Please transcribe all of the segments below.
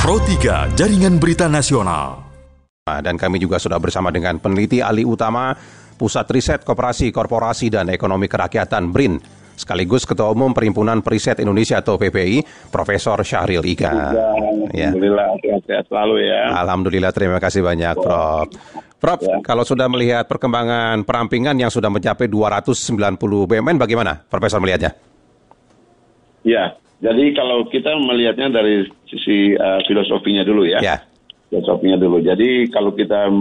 Pro 3 Jaringan Berita Nasional. Dan kami juga sudah bersama dengan peneliti ahli utama Pusat Riset Koperasi Korporasi dan Ekonomi Kerakyatan BRIN, sekaligus Ketua Umum Perhimpunan Periset Indonesia atau PPI, Profesor Syahril Iga. Alhamdulillah, sehat-sehat selalu ya. Alhamdulillah, terima kasih banyak Prof. Prof, kalau sudah melihat perkembangan perampingan yang sudah mencapai 290 BUMN, bagaimana Profesor melihatnya? Ya, jadi kalau kita melihatnya dari sisi filosofinya dulu ya. Filosofinya dulu. Jadi kalau kita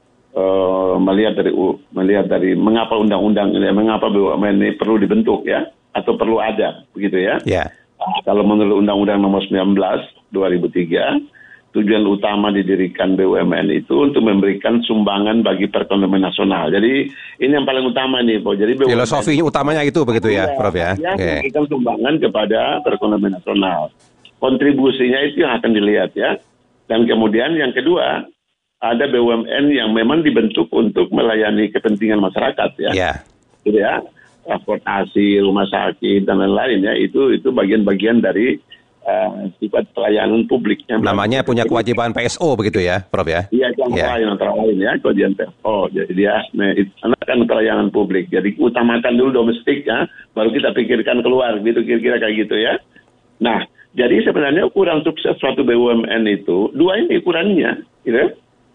melihat dari mengapa undang-undang ini, mengapa BUMN ini perlu dibentuk ya, atau perlu ada, begitu ya. Kalau menurut Undang-Undang Nomor 19 2003, tujuan utama didirikan BUMN itu untuk memberikan sumbangan bagi perekonomian nasional. Jadi ini yang paling utama nih, Pak. Jadi BUMN, filosofinya utamanya itu begitu ya, Prof ya. Memberikan sumbangan kepada perekonomian nasional. Kontribusinya itu yang akan dilihat ya. Dan kemudian yang kedua, ada BUMN yang memang dibentuk untuk melayani kepentingan masyarakat ya. Gitu ya. Transportasi, rumah sakit dan lain-lain ya. Itu bagian-bagian dari sifat pelayanan publik. Namanya punya kewajiban PSO begitu ya, Prof ya? Iya, antara lain ya, kewajiban PSO. Jadi dia kan pelayanan publik. Jadi utamakan dulu domestik ya, baru kita pikirkan keluar, gitu kira-kira kayak gitu ya. Nah, jadi sebenarnya ukuran sukses suatu BUMN itu dua ini ukurannya, gitu.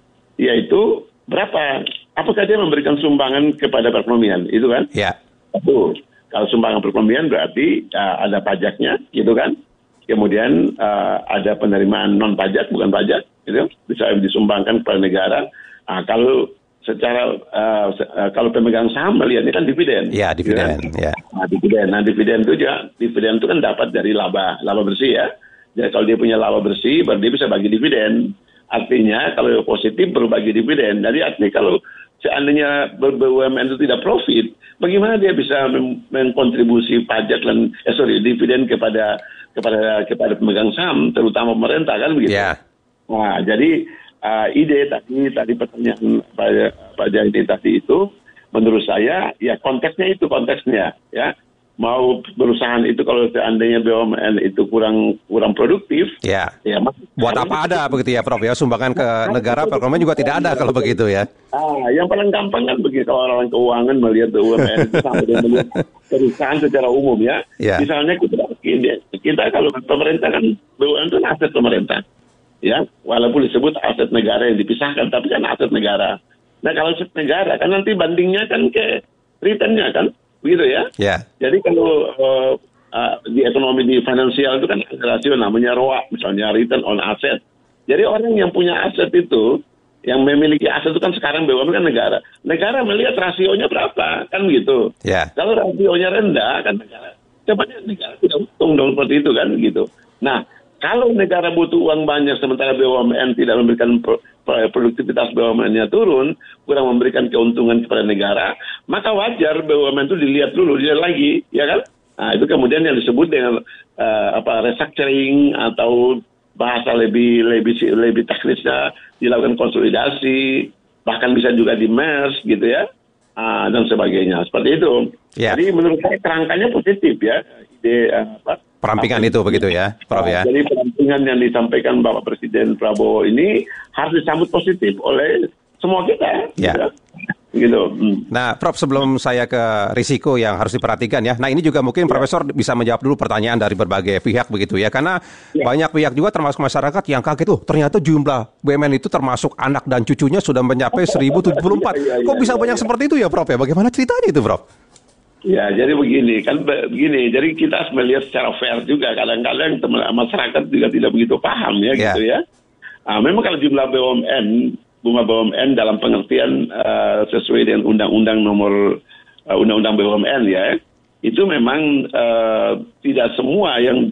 Yaitu berapa? Apakah dia memberikan sumbangan kepada perekonomian, itu kan? Satu. Kalau sumbangan perekonomian berarti ada pajaknya, gitu kan? Kemudian ada penerimaan non pajak, bukan pajak, gitu, bisa disumbangkan kepada negara. Kalau secara kalau pemegang saham melihatnya kan dividen. Dividen. Gitu kan? Dividen itu kan dapat dari laba bersih ya. Jadi kalau dia punya laba bersih, berarti dia bisa bagi dividen. Artinya kalau positif berbagi dividen. Jadi artinya kalau seandainya BUMN itu tidak profit, bagaimana dia bisa mengkontribusi pajak dan dividen kepada pemegang saham, terutama pemerintah kan begitu. Nah, jadi ide tadi pertanyaan Pak Jahidi tadi itu, menurut saya ya konteksnya ya. Mau perusahaan itu kalau seandainya BUMN itu kurang produktif, ya buat apa ada begitu ya, Prof ya, sumbangan ke negara perekonomian juga tidak ada kalau begitu ya. Yang paling gampang kan begitu, kalau orang keuangan melihat BUMN itu sama dengan melihat perusahaan secara umum ya. Misalnya kita kalau pemerintah kan BUMN itu aset pemerintah, ya, walaupun disebut aset negara yang dipisahkan, tapi kan aset negara. Nah kalau aset negara kan nanti bandingnya kan ke returnnya kan. Begitu ya. Jadi kalau di ekonomi di finansial itu kan rasio namanya ROA, misalnya return on asset. Jadi orang yang punya aset itu, yang memiliki aset itu kan sekarang BUMN kan negara. Negara melihat rasionya berapa, kan gitu. Kalau rasionya rendah kan negara tidak untung dong seperti itu kan gitu. Nah, kalau negara butuh uang banyak sementara BUMN tidak memberikan produktivitas BUMN-nya turun, kurang memberikan keuntungan kepada negara, maka wajar BUMN itu dilihat lagi, ya kan? Nah, itu kemudian yang disebut dengan restructuring atau bahasa lebih teknisnya dilakukan konsolidasi, bahkan bisa juga di-merge gitu ya, dan sebagainya. Seperti itu. Jadi menurut saya kerangkanya positif ya, ide perampingan itu begitu ya, Prof ya. Jadi perampingan yang disampaikan Bapak Presiden Prabowo ini harus disambut positif oleh semua kita. Gitu. Nah, Prof, sebelum saya ke risiko yang harus diperhatikan ya. Nah, ini juga mungkin Profesor bisa menjawab dulu pertanyaan dari berbagai pihak begitu ya. Karena banyak pihak juga termasuk masyarakat yang kaget ternyata jumlah BUMN itu termasuk anak dan cucunya sudah mencapai 1074. Kok bisa banyak seperti itu ya, Prof ya? Bagaimana ceritanya itu, Prof? Ya, jadi begini. Jadi kita harus melihat secara fair juga. Kadang-kadang masyarakat juga tidak begitu paham ya gitu ya. Memang kalau jumlah bunga BUMN dalam pengertian sesuai dengan Undang-Undang BUMN ya, itu memang tidak semua yang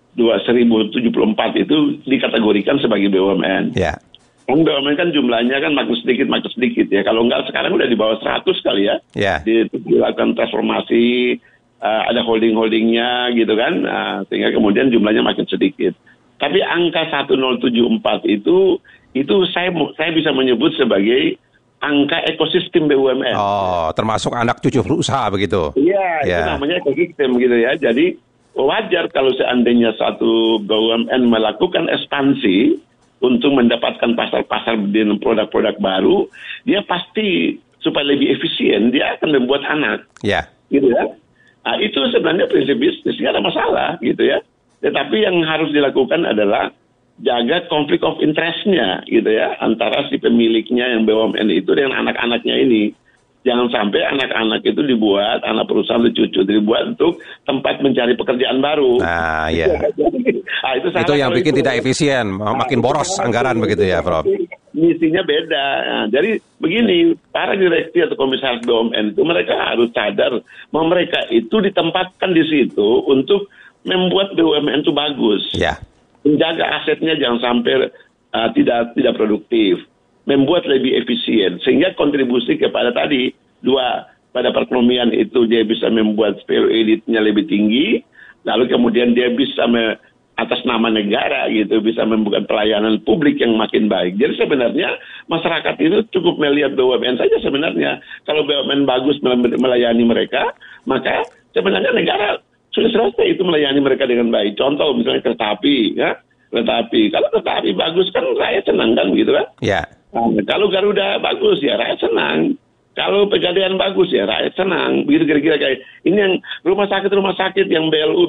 1074 itu dikategorikan sebagai BUMN. Kan BUMN kan jumlahnya kan makin sedikit ya. Kalau enggak sekarang udah di bawah 100 kali ya. Dilakukan transformasi, ada holding-holdingnya gitu kan. Sehingga kemudian jumlahnya makin sedikit. Tapi angka 1074 itu saya bisa menyebut sebagai angka ekosistem BUMN. Termasuk anak cucu perusahaan begitu. Itu namanya ekosistem gitu ya. Jadi wajar kalau seandainya satu BUMN melakukan ekspansi, untuk mendapatkan pasar-pasar dengan produk-produk baru, dia pasti supaya lebih efisien, dia akan membuat anak. Ya. Gitu ya. Nah, itu sebenarnya prinsip bisnis, nggak ada masalah gitu ya. Tetapi yang harus dilakukan adalah jaga konflik of interest-nya gitu ya, antara si pemiliknya yang BUMN itu dengan anak-anaknya ini. Jangan sampai anak-anak itu dibuat, anak perusahaan itu cucu dibuat untuk tempat mencari pekerjaan baru. Nah, ya. Nah, itu yang bikin tidak efisien, makin boros anggaran begitu ya, Prof. Misinya beda. Nah, jadi begini, para direksi atau komisaris BUMN itu mereka harus sadar bahwa mereka itu ditempatkan di situ untuk membuat BUMN itu bagus. Ya. Menjaga asetnya jangan sampai tidak produktif, membuat lebih efisien sehingga kontribusi kepada tadi dua pada perekonomian itu dia bisa membuat value editnya lebih tinggi, lalu kemudian dia bisa atas nama negara gitu bisa membuka pelayanan publik yang makin baik. Jadi sebenarnya masyarakat itu cukup melihat BUMN saja sebenarnya. Kalau BUMN bagus melayani mereka, maka sebenarnya negara sudah selesai itu melayani mereka dengan baik. Contoh misalnya kereta api, ya. Kereta api. Kalau kereta api bagus kan rakyat senang kan gitu kan? Ya. Nah, kalau Garuda bagus ya rakyat senang. Kalau Pegadaian bagus ya rakyat senang. Begitu kira-kira kayak ini yang rumah sakit yang BLU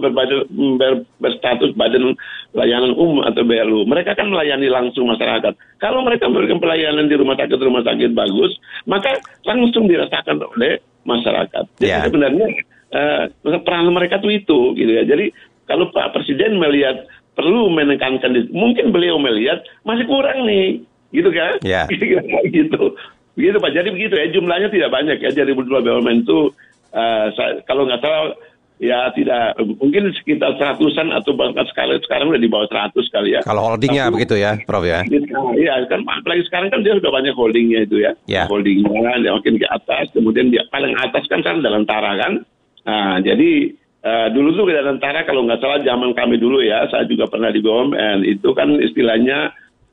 berstatus Badan Layanan Umum atau BLU. Mereka kan melayani langsung masyarakat. Kalau mereka memberikan pelayanan di rumah sakit bagus, maka langsung dirasakan oleh masyarakat. Jadi sebenarnya peran mereka itu gitu ya. Jadi kalau Pak Presiden melihat perlu menekankan, mungkin beliau melihat masih kurang nih, gitu kan? Gitu. Begitu Pak. Jadi begitu ya, jumlahnya tidak banyak ya. Jadi BUMN itu kalau nggak salah ya tidak mungkin sekitar 100-an atau bahkan sekarang udah di bawah 100 kali ya. Kalau holdingnya begitu ya, Prof ya? Iya, kan apalagi sekarang kan dia sudah banyak holdingnya itu ya. Holdingnya dia makin ke atas, kemudian dia paling atas kan sekarang Dalantara kan. Nah, jadi dulu tuh Dalantara kalau nggak salah zaman kami dulu ya, saya juga pernah di BUMN, itu kan istilahnya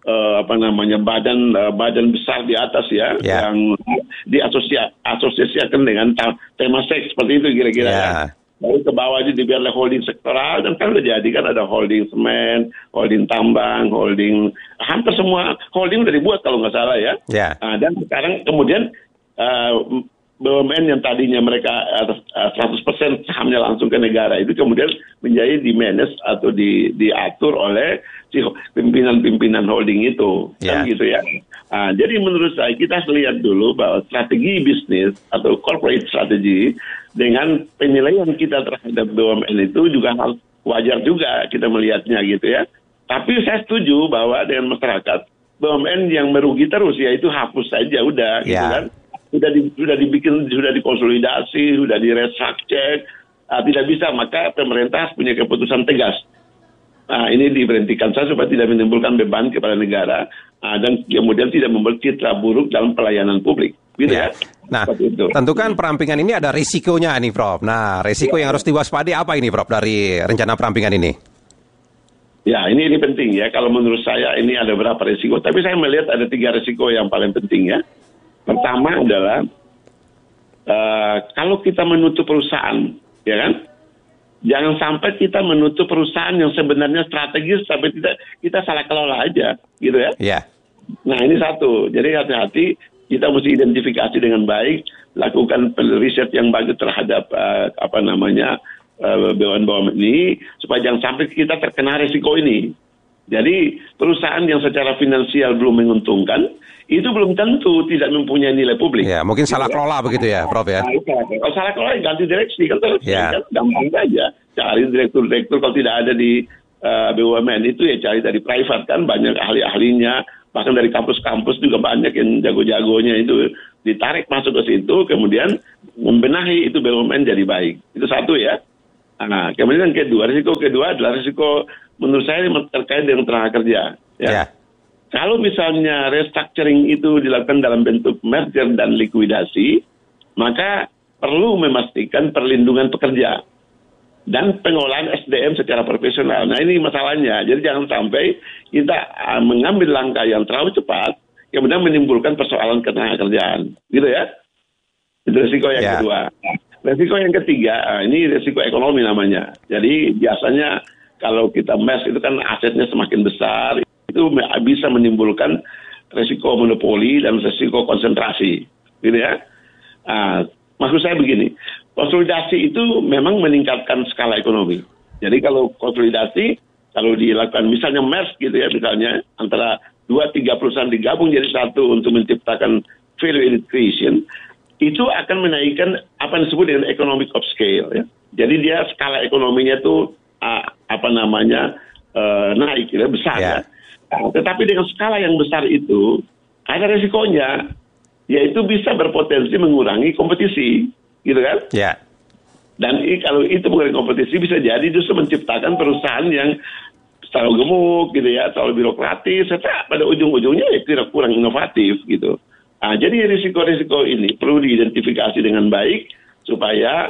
badan besar di atas ya, yang diasosiasikan dengan tema seks seperti itu kira-kira ya. Lalu ke bawah aja dibiarlah holding sektoral, dan kan udah jadi kan ada holding semen, holding tambang, holding hampir semua holding udah dibuat kalau nggak salah ya. Nah, dan sekarang kemudian BUMN yang tadinya mereka 100% sahamnya langsung ke negara itu kemudian menjadi di-manage atau diatur oleh si pimpinan holding itu, kan gitu ya. Nah, jadi menurut saya kita harus lihat dulu bahwa strategi bisnis atau corporate strategy dengan penilaian kita terhadap BUMN itu juga harus wajar juga kita melihatnya gitu ya. Tapi saya setuju bahwa dengan masyarakat BUMN yang merugi terus ya itu hapus saja udah gitu kan. Sudah dibikin, sudah dikonsolidasi, sudah di-restructure, tidak bisa, maka pemerintah punya keputusan tegas. Nah, ini diberhentikan saja supaya tidak menimbulkan beban kepada negara, dan kemudian tidak membuat citra buruk dalam pelayanan publik. Gitu ya. Nah, tentu kan perampingan ini ada risikonya nih, Prof. Nah, risiko yang harus diwaspadai apa ini, Prof, dari rencana perampingan ini? Ya, ini penting ya. Kalau menurut saya ini ada beberapa risiko, tapi saya melihat ada 3 risiko yang paling penting ya. Pertama adalah kalau kita menutup perusahaan, ya kan? Jangan sampai kita menutup perusahaan yang sebenarnya strategis sampai kita salah kelola aja, gitu ya. Nah, ini satu. Jadi hati-hati, kita mesti identifikasi dengan baik, lakukan riset yang bagus terhadap BUMN ini supaya jangan sampai kita terkena risiko ini. Jadi perusahaan yang secara finansial belum menguntungkan itu belum tentu tidak mempunyai nilai publik. Ya, mungkin salah kelola begitu ya, Prof ya. Kalau salah kelola ganti direksi kan gampang saja. Cari direktur kalau tidak ada di BUMN itu ya cari dari private kan banyak ahli-ahlinya, bahkan dari kampus-kampus juga banyak yang jago-jagonya itu ditarik masuk ke situ, kemudian membenahi itu BUMN jadi baik. Itu satu ya. Nah, kemudian yang risiko kedua adalah risiko menurut saya terkait dengan tenaga kerja. Ya. Kalau misalnya restructuring itu dilakukan dalam bentuk merger dan likuidasi, maka perlu memastikan perlindungan pekerja dan pengolahan SDM secara profesional. Nah, ini masalahnya. Jadi jangan sampai kita mengambil langkah yang terlalu cepat, kemudian menimbulkan persoalan ketenaga kerjaan. Gitu ya. Itu risiko yang kedua. Risiko yang ketiga, ini risiko ekonomi namanya. Jadi biasanya kalau kita MES itu kan asetnya semakin besar, itu bisa menimbulkan resiko monopoli dan resiko konsentrasi, gitu ya. Maksud saya begini, konsolidasi itu memang meningkatkan skala ekonomi. Jadi kalau konsolidasi, kalau dilakukan misalnya merge gitu ya, misalnya antara 2-3 perusahaan digabung jadi satu untuk menciptakan value creation, itu akan menaikkan apa yang disebut dengan economic of scale. Ya. Jadi dia skala ekonominya itu naik, ya, besar. Yeah. Ya. Tetapi dengan skala yang besar itu ada resikonya, yaitu bisa berpotensi mengurangi kompetisi, gitu kan? Yeah. Dan kalau itu mengurangi kompetisi bisa jadi justru menciptakan perusahaan yang terlalu gemuk, gitu ya, terlalu birokratis, serta pada ujung-ujungnya ya tidak kurang inovatif, gitu. Jadi risiko-risiko ini perlu diidentifikasi dengan baik supaya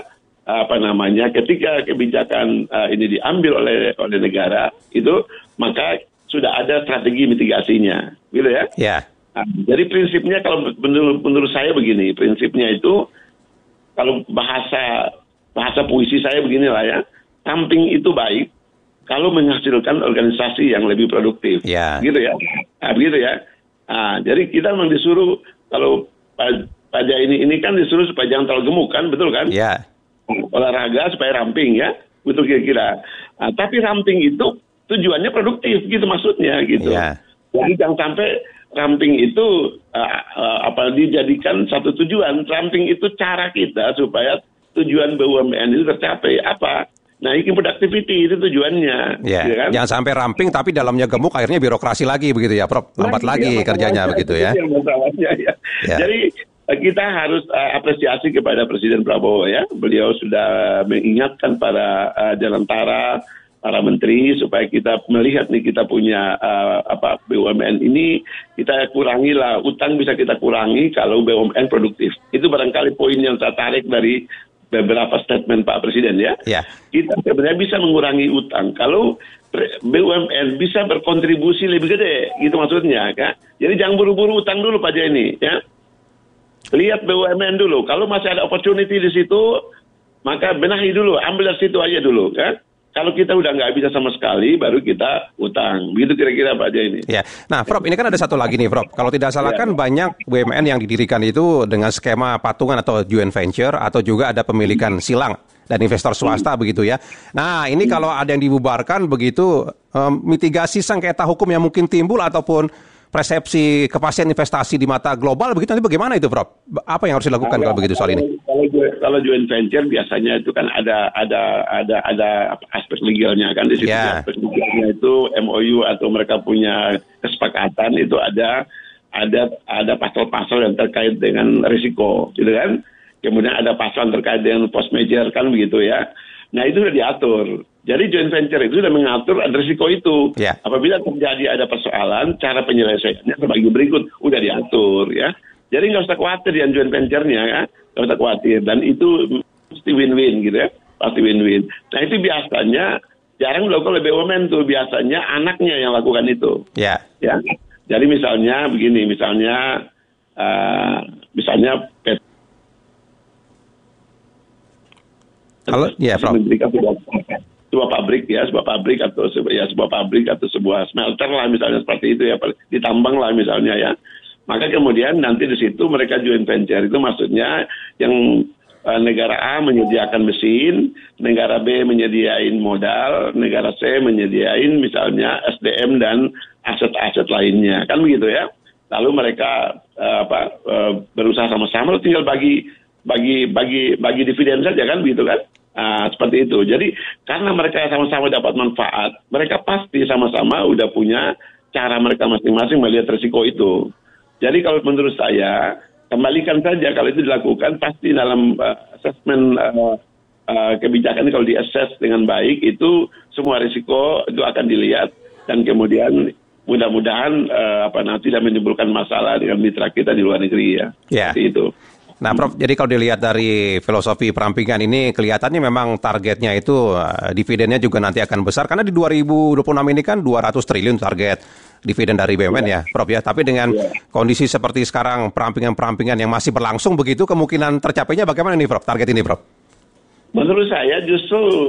ketika kebijakan ini diambil oleh negara itu maka sudah ada strategi mitigasinya, gitu ya. Yeah. Jadi prinsipnya kalau menurut saya begini, prinsipnya itu kalau bahasa puisi saya beginilah ya, samping itu baik kalau menghasilkan organisasi yang lebih produktif, gitu ya. Begitu ya. Jadi kita memang disuruh kalau pajak ini kan disuruh supaya jangan terlalu gemuk kan, betul kan? Iya. Olahraga supaya ramping ya, betul kira-kira. Tapi ramping itu tujuannya produktif gitu maksudnya gitu. Yeah. Jadi jangan sampai ramping itu dijadikan satu tujuan. Ramping itu cara kita supaya tujuan BUMN itu tercapai apa? Naikin productivity itu tujuannya. Yeah. Ya kan? Jangan sampai ramping tapi dalamnya gemuk akhirnya birokrasi lagi begitu ya, Prof. Lambat lagi kerjanya begitu ya. Yeah. Jadi kita harus apresiasi kepada Presiden Prabowo ya. Beliau sudah mengingatkan para Jalantara, para menteri supaya kita melihat nih kita punya BUMN ini kita kurangilah, utang bisa kita kurangi kalau BUMN produktif. Itu barangkali poin yang saya tarik dari beberapa statement Pak Presiden ya. Yeah. Kita sebenarnya bisa mengurangi utang kalau BUMN bisa berkontribusi lebih gede, gitu maksudnya kan. Jadi jangan buru-buru utang dulu Pak Jenny ya. Lihat BUMN dulu, kalau masih ada opportunity di situ, maka benahi dulu, ambil dari situ aja dulu kan. Kalau kita udah nggak bisa sama sekali, baru kita utang. Begitu kira-kira Pak Jaya ini. Ya. Nah, Prof, ini kan ada satu lagi nih, Prof. Kalau tidak salah kan banyak BUMN yang didirikan itu dengan skema patungan atau joint venture, atau juga ada pemilikan silang dan investor swasta begitu ya. Nah, ini kalau ada yang dibubarkan begitu, mitigasi sengketa hukum yang mungkin timbul ataupun persepsi kepastian investasi di mata global begitu nanti bagaimana itu, Prof? Apa yang harus dilakukan kalau begitu soal ini? Kalau joint venture biasanya itu kan ada aspek legalnya kan di situ. Yeah. Aspek legalnya itu MOU atau mereka punya kesepakatan itu ada pasal-pasal yang terkait dengan risiko, gitu kan? Kemudian ada pasal terkait dengan post merger kan begitu ya. Nah itu sudah diatur. Jadi joint venture itu sudah mengatur risiko itu. Yeah. Apabila terjadi ada persoalan, cara penyelesaiannya sebagai berikut udah diatur ya. Jadi nggak usah khawatir yang joint venture-nya ya, nggak usah khawatir. Dan itu pasti win-win gitu ya, pasti win-win. Nah itu biasanya jarang dilakukan oleh BUMN tuh, biasanya anaknya yang lakukan itu. Yeah. Ya. Jadi misalnya begini, misalnya Halo, ya, Prof. Sebuah pabrik atau sebuah smelter lah misalnya seperti itu ya, ditambang lah misalnya ya. Maka kemudian nanti di situ mereka joint venture itu maksudnya yang negara A menyediakan mesin, negara B menyediain modal, negara C menyediain misalnya SDM dan aset-aset lainnya, kan begitu ya. Lalu mereka berusaha sama-sama, tinggal bagi dividen saja kan begitu kan. Seperti itu. Jadi karena mereka sama-sama dapat manfaat, mereka pasti sama-sama udah punya cara mereka masing-masing melihat risiko itu. Jadi kalau menurut saya, kembalikan saja kalau itu dilakukan, pasti dalam asesmen kebijakan kalau di-assess dengan baik, itu semua risiko itu akan dilihat dan kemudian mudah-mudahan tidak menimbulkan masalah dengan mitra kita di luar negeri ya. Yeah. Seperti itu. Nah, Prof, jadi kalau dilihat dari filosofi perampingan ini kelihatannya memang targetnya itu dividennya juga nanti akan besar karena di 2026 ini kan 200 triliun target dividen dari BUMN ya, Prof ya. Tapi dengan kondisi seperti sekarang perampingan-perampingan yang masih berlangsung begitu kemungkinan tercapainya bagaimana nih, Prof? Target ini, Prof? Menurut saya justru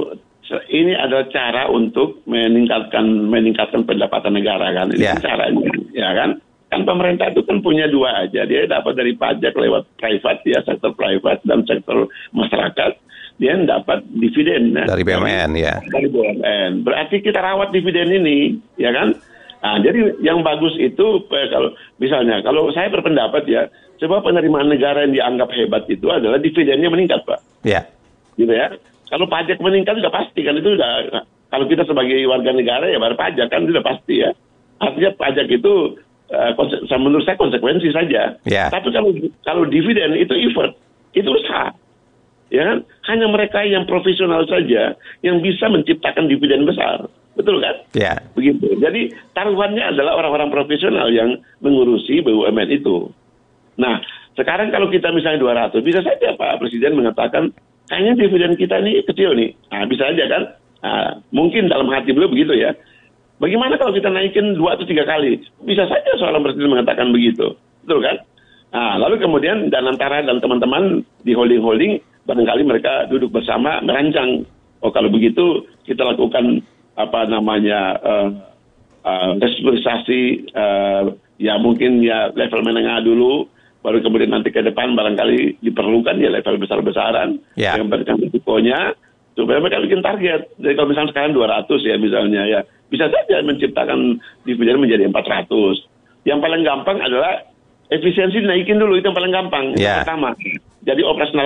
ini adalah cara untuk meningkatkan pendapatan negara kan. Ini caranya, ya kan? Kan pemerintah itu kan punya dua aja. Dia dapat dari pajak lewat private, ya, sektor private dan sektor masyarakat. Dia dapat dividen dari BUMN, ya. Dari BUMN. Berarti kita rawat dividen ini, ya kan? Nah, jadi yang bagus itu kalau misalnya kalau saya berpendapat ya, sebab penerimaan negara yang dianggap hebat itu adalah dividennya meningkat, Pak. Iya. Gitu ya. Kalau pajak meningkat sudah pasti kan, itu sudah, kalau kita sebagai warga negara ya bayar pajak kan sudah pasti ya. Artinya pajak itu menurut saya konsekuensi saja. Yeah. Tapi kalau dividen itu effort, itu usaha. Ya kan? Hanya mereka yang profesional saja yang bisa menciptakan dividen besar. Betul kan? Yeah. Begitu. Jadi taruhannya adalah orang-orang profesional yang mengurusi BUMN itu. Nah, sekarang kalau kita misalnya 200, bisa saja Pak Presiden mengatakan kayaknya dividen kita ini kecil nih. Nah, bisa aja kan? Nah, mungkin dalam hati beliau begitu ya. Bagaimana kalau kita naikin 2 atau 3 kali? Bisa saja seorang presiden mengatakan begitu. Betul kan? Nah, lalu kemudian Danantara dan teman-teman di holding-holding, barangkali mereka duduk bersama merancang. Oh, kalau begitu kita lakukan restrukturisasi ya mungkin ya level menengah dulu. Baru kemudian nanti ke depan barangkali diperlukan ya level besar-besaran yang berikan risikonya supaya mereka bikin target. Jadi kalau misalnya sekarang 200 ya misalnya ya, bisa saja menciptakan dividen menjadi 400. Yang paling gampang adalah efisiensi naikin dulu, itu yang paling gampang. Yang pertama. Jadi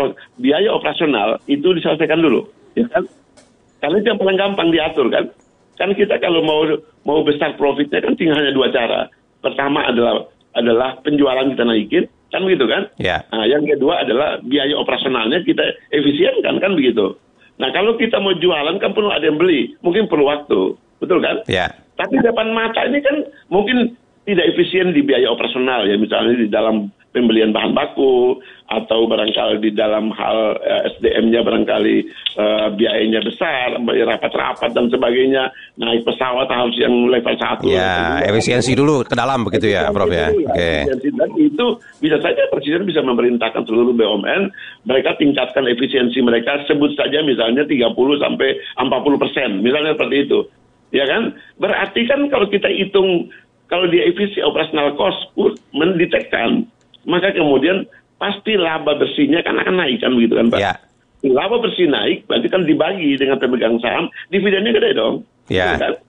biaya operasional itu diselesaikan dulu, ya kan? Karena itu yang paling gampang diatur kan. Kan kita kalau mau besar profitnya kan tinggal hanya 2 cara. Pertama adalah penjualan kita naikin, kan begitu kan? Yeah. Nah, yang kedua adalah biaya operasionalnya kita efisienkan, kan begitu. Nah, kalau kita mau jualan kan perlu ada yang beli, mungkin perlu waktu, betul kan? Yeah. Tapi depan mata ini kan mungkin tidak efisien di biaya operasional ya, misalnya di dalam pembelian bahan baku atau barangkali di dalam hal SDM-nya barangkali biayanya besar, rapat-rapat dan sebagainya, naik pesawat harus yang level 1. Ya, efisiensi dulu ke dalam begitu ya, Prof ya. Oke. Dan itu bisa saja Presiden bisa memerintahkan seluruh BUMN, mereka tingkatkan efisiensi mereka, sebut saja misalnya 30 sampai 40%, misalnya seperti itu. Ya kan? Berarti kan kalau kita hitung, kalau dia efisien operasional cost mendetekkan, maka kemudian pasti laba bersihnya kan akan naik kan begitu kan Pak? Ya. Laba bersih naik, berarti kan dibagi dengan pemegang saham, dividennya gede dong. Ya. Kan?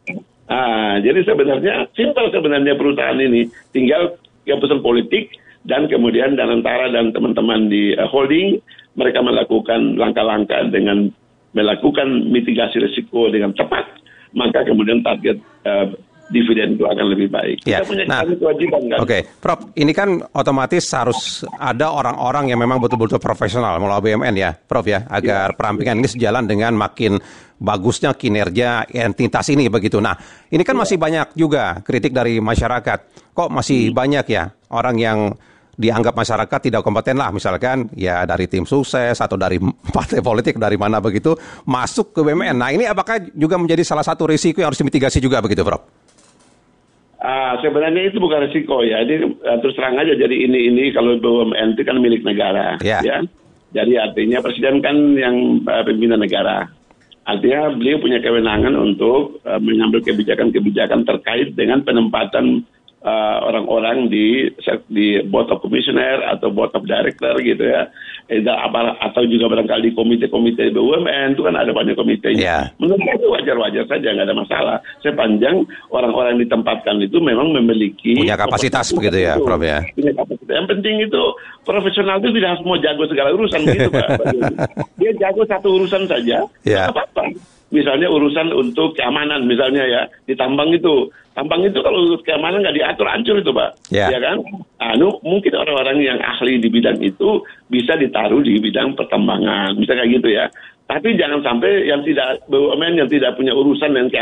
Jadi sebenarnya simpel sebenarnya perusahaan ini, tinggal keputusan politik dan kemudian Danantara dan teman-teman di holding, mereka melakukan langkah-langkah dengan melakukan mitigasi risiko dengan tepat, maka kemudian target dividen itu akan lebih baik. Ya. Kita punya kewajiban kan. Oke, Prof, ini kan otomatis harus ada orang-orang yang memang betul-betul profesional melalui BUMN ya, Prof ya, agar perampingan ini sejalan dengan makin bagusnya kinerja entitas ini begitu. Nah, ini kan masih banyak juga kritik dari masyarakat. Kok masih banyak ya orang yang dianggap masyarakat tidak kompeten lah, misalkan ya dari tim sukses atau dari partai politik dari mana begitu masuk ke BUMN. Nah, ini apakah juga menjadi salah satu risiko yang harus dimitigasi juga begitu, Prof? Sebenarnya itu bukan risiko ya. Ini terus terang aja, jadi ini kalau BUMN itu kan milik negara, ya. Jadi artinya Presiden kan yang pimpinan negara. Artinya beliau punya kewenangan untuk mengambil kebijakan-kebijakan terkait dengan penempatan orang-orang di board of commissioner atau board of director gitu ya, atau juga barangkali di komite-komite BUMN itu kan ada banyak komitenya. Menurut saya itu wajar-wajar saja, nggak ada masalah sepanjang orang-orang yang ditempatkan itu memang memiliki punya kapasitas begitu ya, Prof ya. Punya kapasitas. Yang penting itu profesional itu tidak semua jago segala urusan gitu Pak. Dia jago satu urusan saja, nggak apa-apa. Misalnya urusan untuk keamanan misalnya ya, di tambang itu kalau keamanan nggak diatur hancur itu Pak, ya kan? Mungkin orang-orang yang ahli di bidang itu bisa ditaruh di bidang pertambangan, bisa kayak gitu ya. Tapi jangan sampai yang tidak BUMN yang tidak punya urusan dengan